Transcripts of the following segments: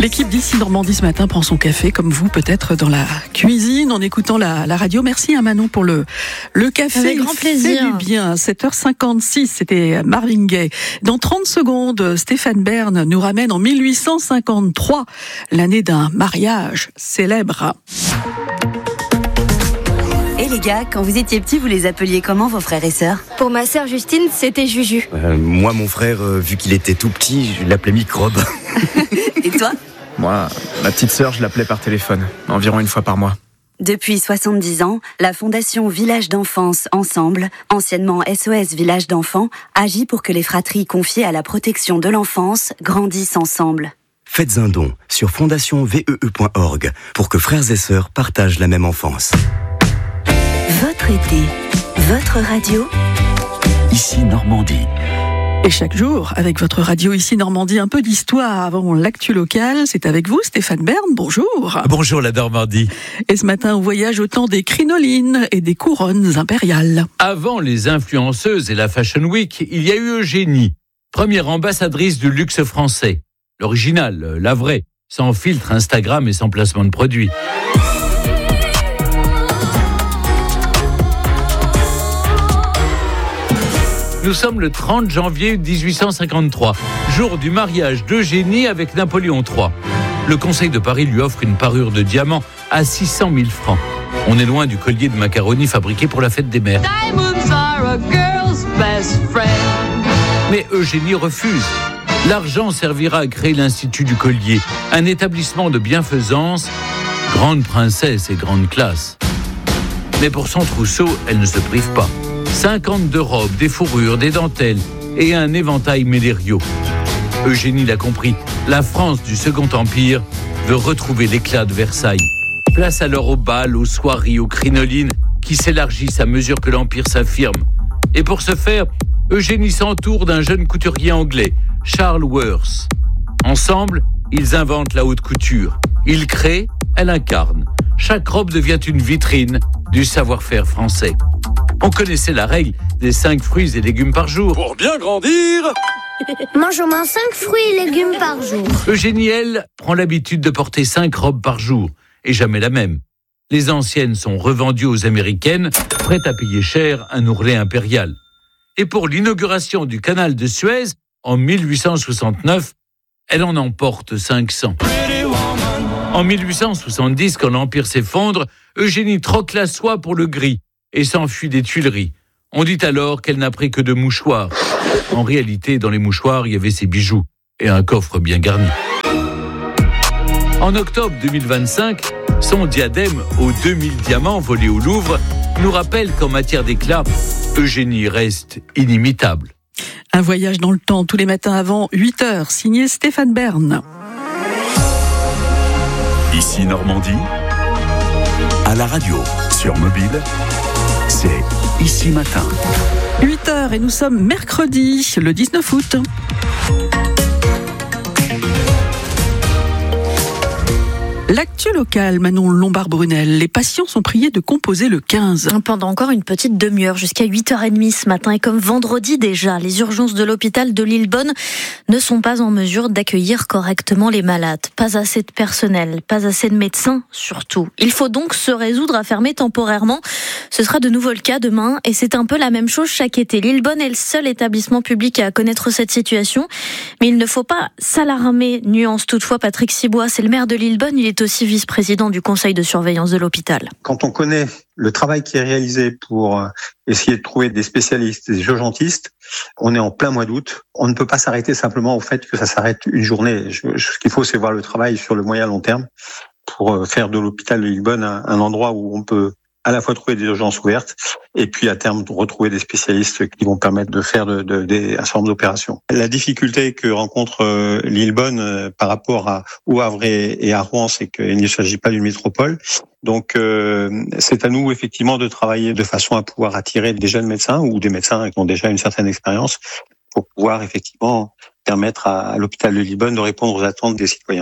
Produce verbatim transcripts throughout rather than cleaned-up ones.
L'équipe d'ici Normandie ce matin prend son café, comme vous peut-être dans la cuisine, en écoutant la, la radio. Merci à Manon pour le, le café. Avec grand plaisir. C'est du bien. sept heures cinquante-six, c'était Marvin Gaye. Dans trente secondes, Stéphane Bern nous ramène en mille huit cent cinquante-trois, l'année d'un mariage célèbre. Et les gars, quand vous étiez petits, vous les appeliez comment vos frères et sœurs ? Pour ma sœur Justine, c'était Juju. Euh, moi, mon frère, euh, vu qu'il était tout petit, je l'appelais Microbe. Et toi ? Moi, ma petite sœur, je l'appelais par téléphone, environ une fois par mois. Depuis soixante-dix ans, la Fondation Village d'Enfance Ensemble, anciennement S O S Village d'Enfants, agit pour que les fratries confiées à la protection de l'enfance grandissent ensemble. Faites un don sur fondation v e e point org pour que frères et sœurs partagent la même enfance. Votre été, votre radio, ici Normandie. Et chaque jour, avec votre radio ici Normandie, un peu d'histoire avant l'actu locale. C'est avec vous, Stéphane Bern. Bonjour. Bonjour la Normandie. Et ce matin, on voyage au temps des crinolines et des couronnes impériales. Avant les influenceuses et la Fashion Week, il y a eu Eugénie, première ambassadrice du luxe français. L'original, la vraie, sans filtre Instagram et sans placement de produits. Nous sommes le trente janvier dix-huit cent cinquante-trois, jour du mariage d'Eugénie avec Napoléon trois. Le Conseil de Paris lui offre une parure de diamant à six cent mille francs. On est loin du collier de macaroni fabriqué pour la fête des mères. Mais Eugénie refuse. L'argent servira à créer l'Institut du Collier, un établissement de bienfaisance, grande princesse et grande classe. Mais pour son trousseau, elle ne se prive pas. cinquante-deux robes, des fourrures, des dentelles et un éventail médériaux. Eugénie l'a compris, la France du Second Empire veut retrouver l'éclat de Versailles. Place alors aux bals, aux soirées, aux crinolines qui s'élargissent à mesure que l'Empire s'affirme. Et pour ce faire, Eugénie s'entoure d'un jeune couturier anglais, Charles Worth. Ensemble, ils inventent la haute couture. Ils créent, elle incarne. Chaque robe devient une vitrine du savoir-faire français. On connaissait la règle des cinq fruits et légumes par jour. Pour bien grandir, Mange au moins cinq fruits et légumes par jour. Eugénie, elle, prend l'habitude de porter cinq robes par jour, et jamais la même. Les anciennes sont revendues aux Américaines, prêtes à payer cher un ourlet impérial. Et pour l'inauguration du canal de Suez, en mille huit cent soixante-neuf, elle en emporte cinq cents. En mille huit cent soixante-dix, quand l'Empire s'effondre, Eugénie troque la soie pour le gris et s'enfuit des Tuileries. On dit alors qu'elle n'a pris que deux mouchoirs. En réalité, dans les mouchoirs, il y avait ses bijoux et un coffre bien garni. En octobre deux mille vingt-cinq, son diadème aux deux mille diamants volés au Louvre nous rappelle qu'en matière d'éclat, Eugénie reste inimitable. Un voyage dans le temps tous les matins avant huit heures, signé Stéphane Bern. Ici Normandie, à la radio, sur mobile, c'est Ici Matin. huit heures et nous sommes mercredi, le dix-neuf août. L'actu locale, Manon Lombard-Brunel. Les patients sont priés de composer le quinze. Pendant encore une petite demi-heure, jusqu'à huit heures trente ce matin. Et comme vendredi déjà, les urgences de l'hôpital de Lillebonne ne sont pas en mesure d'accueillir correctement les malades. Pas assez de personnel, pas assez de médecins surtout. Il faut donc se résoudre à fermer temporairement. Ce sera de nouveau le cas demain. Et c'est un peu la même chose chaque été. Lillebonne est le seul établissement public à connaître cette situation. Mais il ne faut pas s'alarmer. Nuance toutefois Patrick Cibois, c'est le maire de Lillebonne. Il est aussi vice-président du conseil de surveillance de l'hôpital. Quand on connaît le travail qui est réalisé pour essayer de trouver des spécialistes, des urgentistes, on est en plein mois d'août. On ne peut pas s'arrêter simplement au fait que ça s'arrête une journée. Je, je, ce qu'il faut, c'est voir le travail sur le moyen long terme pour faire de l'hôpital de Lillebonne un, un endroit où on peut à la fois trouver des urgences ouvertes et puis à terme retrouver des spécialistes qui vont permettre de faire de, de, des, un certain nombre d'opérations. La difficulté que rencontre euh, Lillebonne euh, par rapport à au Havre et, et à Rouen, c'est qu'il ne s'agit pas d'une métropole. Donc euh, c'est à nous effectivement de travailler de façon à pouvoir attirer des jeunes médecins ou des médecins qui ont déjà une certaine expérience pour pouvoir effectivement permettre à, à l'hôpital de Lillebonne de répondre aux attentes des citoyens.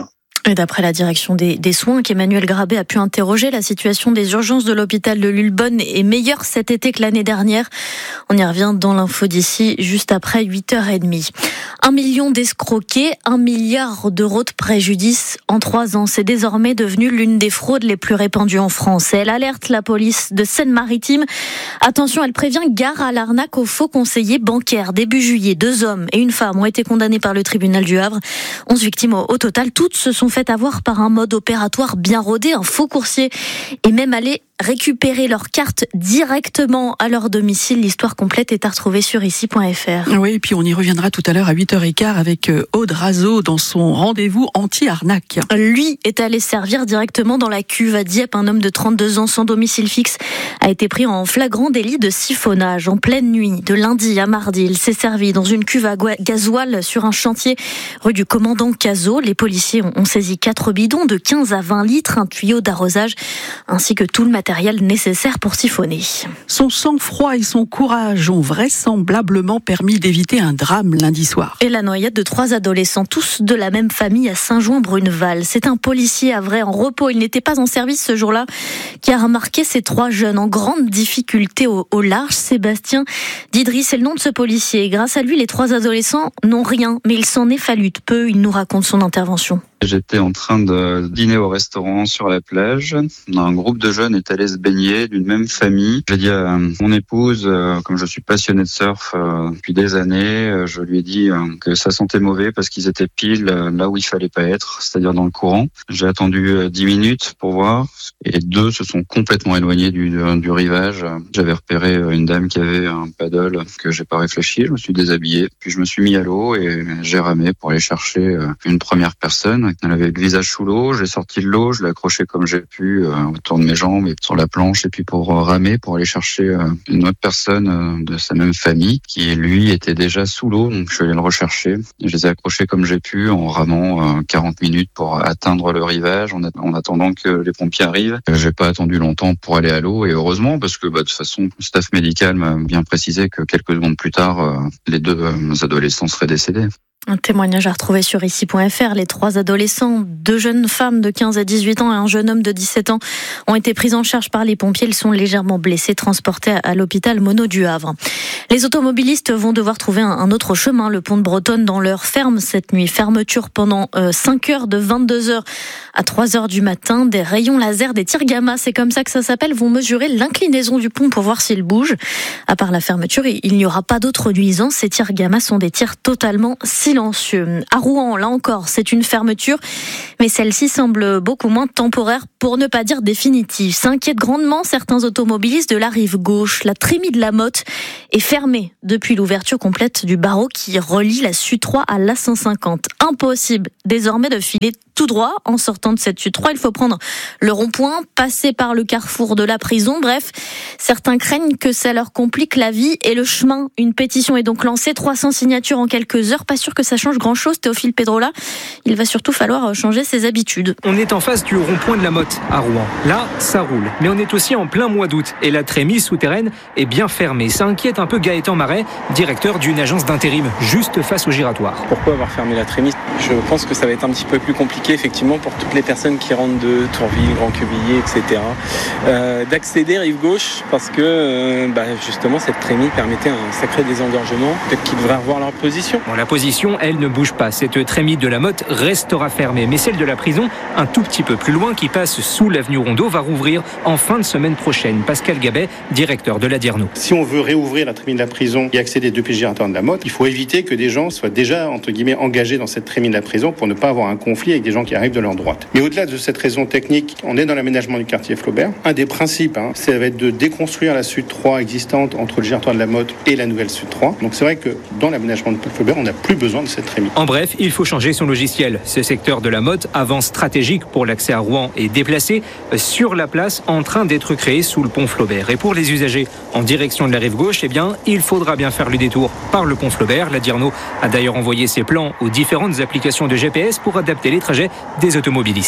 Et d'après la direction des, des soins qu'Emmanuel Grabé a pu interroger, la situation des urgences de l'hôpital de Lillebonne est meilleure cet été que l'année dernière. On y revient dans l'info d'ici, juste après huit heures trente. Un million d'escroqués, un milliard d'euros de préjudice en trois ans. C'est désormais devenu l'une des fraudes les plus répandues en France. Et elle alerte la police de Seine-Maritime. Attention, elle prévient, gare à l'arnaque aux faux conseillers bancaires. Début juillet, deux hommes et une femme ont été condamnés par le tribunal du Havre. onze victimes au, au total. Toutes se sont fait avoir par un mode opératoire bien rodé, un faux coursier, et même allé récupérer leurs cartes directement à leur domicile. L'histoire complète est à retrouver sur ici point f r. Oui, et puis on y reviendra tout à l'heure à huit heures quinze avec Aude Razeau dans son rendez-vous anti-arnaque. Lui est allé servir directement dans la cuve à Dieppe. Un homme de trente-deux ans sans domicile fixe a été pris en flagrant délit de siphonnage en pleine nuit, de lundi à mardi. Il s'est servi dans une cuve à gasoil sur un chantier rue du commandant Cazot. Les policiers ont saisi quatre bidons de quinze à vingt litres, un tuyau d'arrosage ainsi que tout le matériel nécessaire pour siphonner. Son sang-froid et son courage ont vraisemblablement permis d'éviter un drame lundi soir. Et la noyade de trois adolescents, tous de la même famille à Saint-Jouin-Bruneval. C'est un policier havrais en repos, il n'était pas en service ce jour-là, qui a remarqué ces trois jeunes en grande difficulté au, au large. Sébastien Didry, c'est le nom de ce policier. Grâce à lui, les trois adolescents n'ont rien, mais il s'en est fallu de peu. Il nous raconte son intervention. J'étais en train de dîner au restaurant sur la plage. Un groupe de jeunes est allé se baigner d'une même famille. J'ai dit à mon épouse, comme je suis passionné de surf depuis des années, je lui ai dit que ça sentait mauvais parce qu'ils étaient pile là où il fallait pas être, c'est-à-dire dans le courant. J'ai attendu dix minutes pour voir et deux se sont complètement éloignés du, du rivage. J'avais repéré une dame qui avait un paddle que j'ai pas réfléchi. Je me suis déshabillé, puis je me suis mis à l'eau et j'ai ramé pour aller chercher une première personne. Elle avait le visage sous l'eau, j'ai sorti de l'eau, je l'ai accroché comme j'ai pu euh, autour de mes jambes et sur la planche, et puis pour euh, ramer, pour aller chercher euh, une autre personne euh, de sa même famille qui lui était déjà sous l'eau, donc je suis allé le rechercher. Je les ai accrochés comme j'ai pu en ramant euh, quarante minutes pour atteindre le rivage en, a- en attendant que les pompiers arrivent. Euh, j'ai pas attendu longtemps pour aller à l'eau et heureusement parce que bah, de toute façon le staff médical m'a bien précisé que quelques secondes plus tard euh, les deux euh, adolescents seraient décédés. Un témoignage à retrouver sur ici point f r. Les trois adolescents, deux jeunes femmes de quinze à dix-huit ans et un jeune homme de dix-sept ans ont été pris en charge par les pompiers. Ils sont légèrement blessés, transportés à l'hôpital Monod du Havre. Les automobilistes vont devoir trouver un autre chemin, le pont de Bretonne, dans leur ferme cette nuit. Fermeture pendant cinq heures de vingt-deux heures à trois heures du matin. Des rayons laser, des tirs gamma, c'est comme ça que ça s'appelle, vont mesurer l'inclinaison du pont pour voir s'il bouge. À part la fermeture, il n'y aura pas d'autres nuisances. Ces tirs gamma sont des tirs totalement silencieux. À Rouen, là encore, c'est une fermeture, mais celle-ci semble beaucoup moins temporaire, pour ne pas dire définitive. S'inquiètent grandement certains automobilistes de la rive gauche. La trémie de la Motte est fermée depuis l'ouverture complète du barreau qui relie la S U trois à l'A cent cinquante. Impossible désormais de filer tout droit en sortant de cette S U trois. Il faut prendre le rond-point, passer par le carrefour de la prison. Bref, certains craignent que ça leur complique la vie et le chemin. Une pétition est donc lancée, trois cents signatures en quelques heures. Pas sûr que ça change grand-chose, Théophile Pedrola. Il va surtout falloir changer ses habitudes. On est en face du rond-point de la Motte à Rouen. Là, ça roule. Mais on est aussi en plein mois d'août et la trémie souterraine est bien fermée. Ça inquiète un peu Gaëtan Marais, directeur d'une agence d'intérim, juste face au giratoire. Pourquoi avoir fermé la trémie ? Je pense que ça va être un petit peu plus compliqué effectivement pour toutes les personnes qui rentrent de Tourville, Grand Cuvillier, et cetera. Euh, d'accéder rive gauche parce que euh, bah, justement cette trémie permettait un sacré désengorgement. Peut-être qu'ils devraient revoir leur position. Bon, la position, elle ne bouge pas. Cette trémie de la Motte restera fermée. Mais celle de la prison, un tout petit peu plus loin, qui passe sous l'avenue Rondeau, va rouvrir en fin de semaine prochaine. Pascal Gabet, directeur de l'Adirno. Si on veut réouvrir la trémie de la prison et accéder depuis le giratoire de la Motte, il faut éviter que des gens soient déjà, entre guillemets, engagés dans cette trémie de la prison pour ne pas avoir un conflit avec des gens qui arrivent de leur droite. Mais au-delà de cette raison technique, on est dans l'aménagement du quartier Flaubert. Un des principes, hein, ça va être de déconstruire la S U trois existante entre le giratoire de la Motte et la nouvelle S U trois. Donc c'est vrai que dans l'aménagement de Flaubert, on n'a plus besoin de cette trémie. En bref, il faut changer son logiciel. Ce secteur de la Motte, avant stratégique pour l'accès à Rouen, est déplacé sur la place en train d'être créé sous le pont Flaubert. Et pour les usagers en direction de la rive gauche, eh bien, il faudra bien faire le détour par le pont Flaubert. L'Adirno a d'ailleurs envoyé ses plans aux différentes applications de G P S pour adapter les trajets des automobilistes.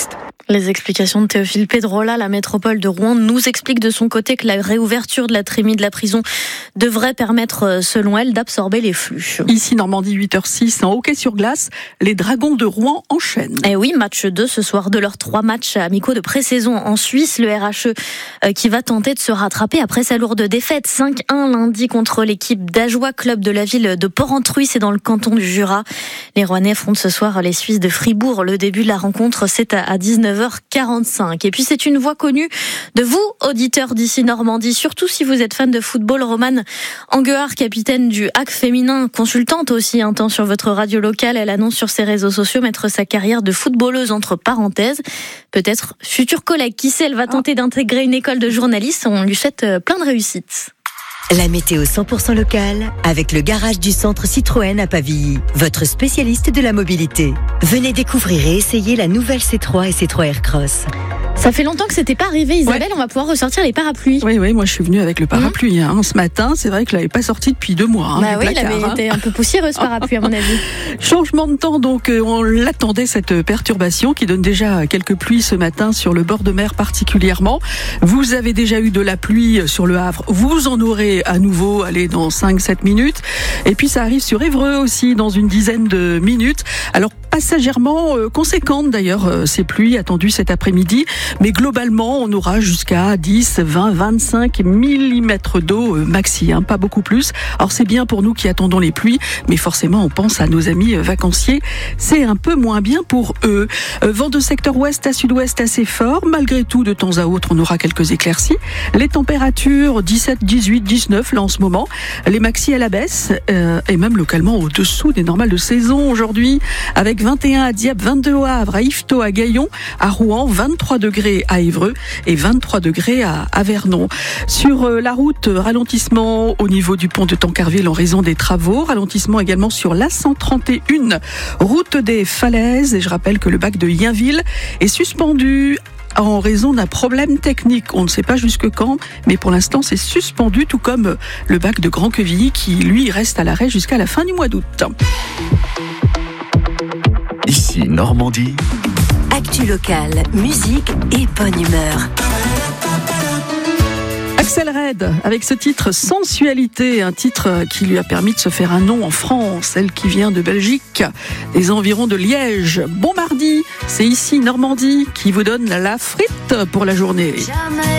Les explications de Théophile Pedrola. La métropole de Rouen nous explique de son côté que la réouverture de la trémie de la prison devrait permettre, selon elle, d'absorber les flux. Ici, Normandie, huit heures six, en hockey sur glace, les Dragons de Rouen enchaînent. Et oui, match deux ce soir de leurs trois matchs amicaux de pré-saison en Suisse. Le R H E qui va tenter de se rattraper après sa lourde défaite. cinq un lundi contre l'équipe d'Ajoie, club de la ville de Porrentruy, c'est dans le canton du Jura. Les Rouennais affrontent ce soir les Suisses de Fribourg. Le début de la rencontre, c'est à dix-neuf heures quarante-cinq. Et puis c'est une voix connue de vous, auditeurs d'ici Normandie, surtout si vous êtes fan de football. Romane Anguard, capitaine du H A C féminin, consultante aussi un temps sur votre radio locale, elle annonce sur ses réseaux sociaux mettre sa carrière de footballeuse entre parenthèses. Peut-être future collègue, qui sait, elle va tenter d'intégrer une école de journalisme. On lui souhaite plein de réussite. La météo cent pour cent locale avec le garage du centre Citroën à Pavilly, votre spécialiste de la mobilité. Venez découvrir et essayer la nouvelle C trois et C trois Aircross. Ça fait longtemps que c'était pas arrivé, Isabelle. Ouais. On va pouvoir ressortir les parapluies. Oui, oui, moi je suis venue avec le parapluie. Mmh. Hein. Ce matin, c'est vrai que je l'avais pas sorti depuis deux mois. Hein, bah oui, placard, il avait hein. été un peu poussiéreux ce parapluie à mon avis. Changement de temps, donc on l'attendait cette perturbation qui donne déjà quelques pluies ce matin sur le bord de mer particulièrement. Vous avez déjà eu de la pluie sur le Havre. Vous en aurez à nouveau, allez, dans cinq sept minutes. Et puis ça arrive sur Évreux aussi dans une dizaine de minutes. Alors passagèrement euh, conséquentes d'ailleurs euh, ces pluies attendues cet après-midi, mais globalement on aura jusqu'à dix, vingt, vingt-cinq millimètres d'eau euh, maxi, hein, pas beaucoup plus. Alors c'est bien pour nous qui attendons les pluies, mais forcément on pense à nos amis euh, vacanciers, c'est un peu moins bien pour eux. Euh, vent de secteur ouest à sud-ouest assez fort, malgré tout de temps à autre on aura quelques éclaircies. Les températures dix-sept, dix-huit, dix-neuf là en ce moment, les maxi à la baisse euh, et même localement au-dessous des normales de saison aujourd'hui, avec vingt et un à Dieppe, vingt-deux au Havre, à Yvetot, à Gaillon, à Rouen, vingt-trois degrés à Évreux et vingt-trois degrés à, à Vernon. Sur euh, la route, ralentissement au niveau du pont de Tancarville en raison des travaux, ralentissement également sur l'A cent trente et un, route des Falaises, et je rappelle que le bac de Yainville est suspendu en raison d'un problème technique. On ne sait pas jusque quand, mais pour l'instant c'est suspendu, tout comme le bac de Grand-Quevilly qui lui reste à l'arrêt jusqu'à la fin du mois d'août. Ici Normandie. Actu locale, musique et bonne humeur. Axel Red, avec ce titre Sensualité, un titre qui lui a permis de se faire un nom en France, elle qui vient de Belgique, des environs de Liège. Bon mardi, c'est ici Normandie qui vous donne la frite pour la journée. Jamais.